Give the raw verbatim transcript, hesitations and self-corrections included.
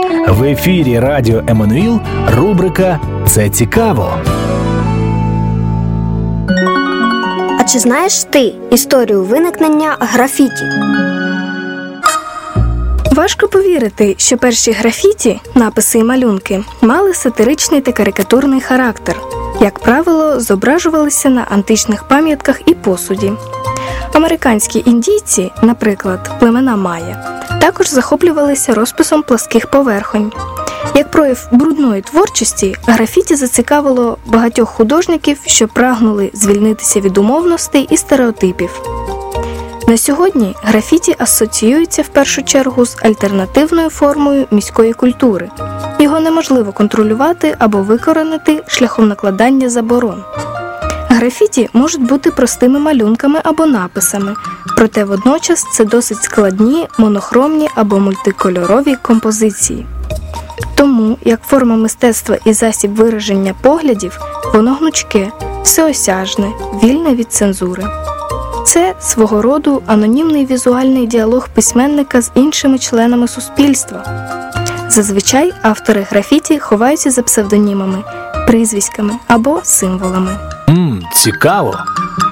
В ефірі Радіо Еммануїл рубрика «Це цікаво». А чи знаєш ти історію виникнення графіті? Важко повірити, що перші графіті, написи і малюнки, мали сатиричний та карикатурний характер. Як правило, зображувалися на античних пам'ятках і посуді. Американські індійці, наприклад, племена Майя, також захоплювалися розписом пласких поверхонь. Як прояв брудної творчості, графіті зацікавило багатьох художників, що прагнули звільнитися від умовностей і стереотипів. На сьогодні графіті асоціюється в першу чергу з альтернативною формою міської культури. Його неможливо контролювати або викоренити шляхом накладання заборон. Графіті можуть бути простими малюнками або написами, проте водночас це досить складні, монохромні або мультикольорові композиції. Тому, як форма мистецтва і засіб вираження поглядів, воно гнучке, всеосяжне, вільне від цензури. Це свого роду анонімний візуальний діалог письменника з іншими членами суспільства. Зазвичай автори графіті ховаються за псевдонімами, прізвиськами або символами. Ммм, цікаво.